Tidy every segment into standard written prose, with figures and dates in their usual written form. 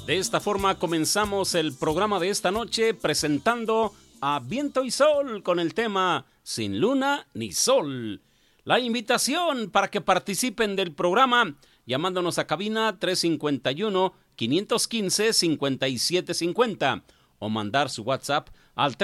De esta forma comenzamos el programa de esta noche presentando a Viento y Sol con el tema Sin Luna ni Sol. La invitación para que participen del programa llamándonos a cabina 351-515-5750 o mandar su WhatsApp al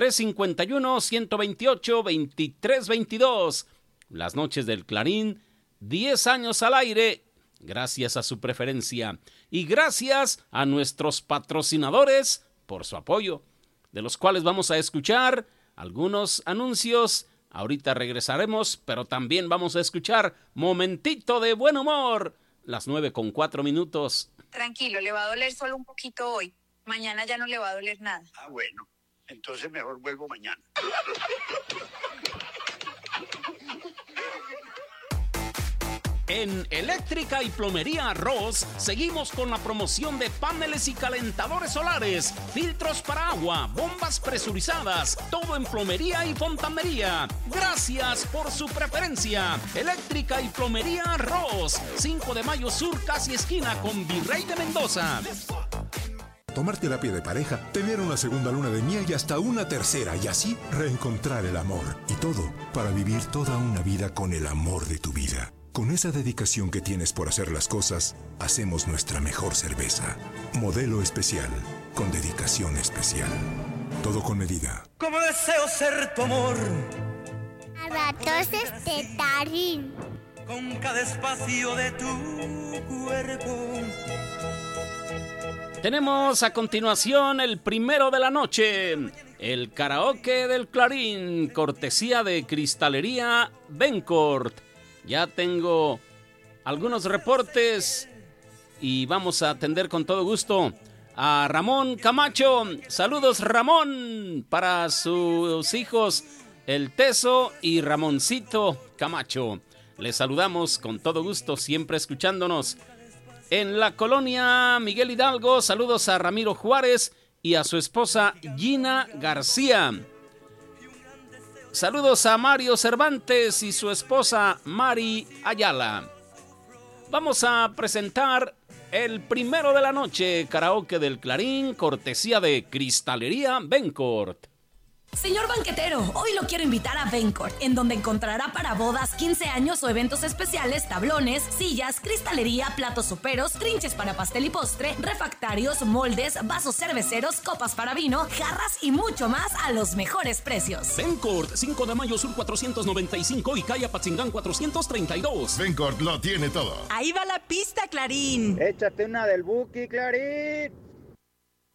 351-128-2322. Las noches del Clarín, 10 años al aire, gracias a su preferencia y gracias a nuestros patrocinadores por su apoyo, de los cuales vamos a escuchar algunos anuncios. Ahorita regresaremos, pero también vamos a escuchar Momentito de Buen Humor, las 9:04. Tranquilo, le va a doler solo un poquito hoy. Mañana ya no le va a doler nada. Ah, bueno. Entonces mejor vuelvo mañana. En Eléctrica y Plomería Ross seguimos con la promoción de paneles y calentadores solares, filtros para agua, bombas presurizadas, todo en plomería y fontanería. Gracias por su preferencia. Eléctrica y Plomería Ross, 5 de Mayo Sur, casi esquina con Virrey de Mendoza. Tomar terapia de pareja, tener una segunda luna de miel y hasta una tercera, y así reencontrar el amor. Y todo para vivir toda una vida con el amor de tu vida. Con esa dedicación que tienes por hacer las cosas, hacemos nuestra mejor cerveza. Modelo especial, con dedicación especial. Todo con medida. Como deseo ser tu amor. Abatoces de Tarín. Con cada espacio de tu cuerpo. Tenemos a continuación el primero de la noche, el karaoke del Clarín, cortesía de Cristalería Bencourt. Ya tengo algunos reportes y vamos a atender con todo gusto a Ramón Camacho. Saludos, Ramón, para sus hijos, el Teso y Ramoncito Camacho. Les saludamos con todo gusto, siempre escuchándonos. En la colonia Miguel Hidalgo, saludos a Ramiro Juárez y a su esposa Gina García. Saludos a Mario Cervantes y su esposa Mari Ayala. Vamos a presentar el primero de la noche, karaoke del Clarín, cortesía de Cristalería Bencourt. Señor banquetero, hoy lo quiero invitar a Bencourt, en donde encontrará para bodas, 15 años o eventos especiales, tablones, sillas, cristalería, platos soperos, trinches para pastel y postre, refractarios, moldes, vasos cerveceros, copas para vino, jarras y mucho más a los mejores precios. Bencourt, 5 de Mayo Sur 495 y calle Apatzingán 432. Bencourt lo tiene todo. Ahí va la pista, Clarín. Échate una del Buki, Clarín.